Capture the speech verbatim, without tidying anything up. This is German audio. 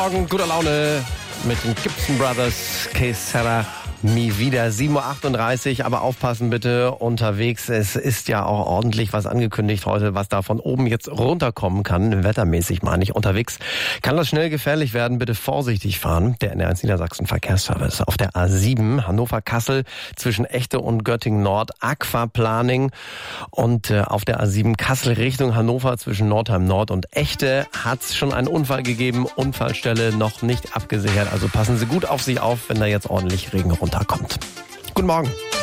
Morgen, guter Laune mit den Gibson Brothers, Que Sera Mi Vida, sieben Uhr achtunddreißig, aber aufpassen bitte unterwegs. Es ist ja auch ordentlich was angekündigt heute, was da von oben jetzt runterkommen kann, wettermäßig meine ich. Unterwegs kann das schnell gefährlich werden, bitte vorsichtig fahren. Der N R eins Niedersachsen Verkehrsservice auf der A sieben, Hannover-Kassel zwischen Echte und Göttingen-Nord, Aquaplaning. Und äh, auf der A sieben Kassel Richtung Hannover zwischen Nordheim-Nord und Echte hat es schon einen Unfall gegeben. Unfallstelle noch nicht abgesichert, also passen Sie gut auf sich auf, wenn da jetzt ordentlich Regen runterkommt. Guten Morgen.